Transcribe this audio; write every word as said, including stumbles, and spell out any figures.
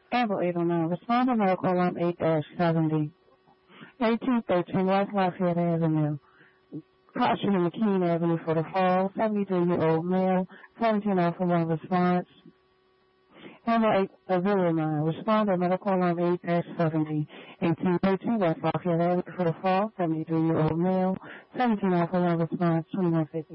Amber eight oh nine, respond to medical alarm eight seventy. eighteen thirteen West Lafayette Avenue. Caution in McKean Avenue for the fall. seventy-three-year-old male. seventeen oh for one response. Amber eight oh nine, respond to medical alarm eight seventy. eighteen thirteen West Lafayette Avenue for the fall. seventy-three-year-old male. seventeen oh for one response. twenty-one fifty.